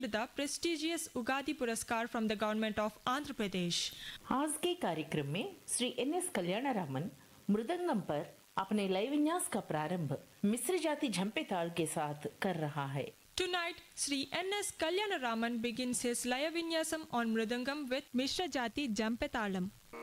the prestigious Ugadi Puraskar from the government of Andhra Pradesh. आज के कार्यक्रम में श्री NS कल्याणरामन मृदंगम पर अपने लय विन्यास का प्रारंभ मिश्र जाति झंपे ताल के साथ कर रहा है। Tonight, Sri N.S. Kalyanaraman begins his Laya Vinyasam on Mridangam with Mishra Jati Jampetalam.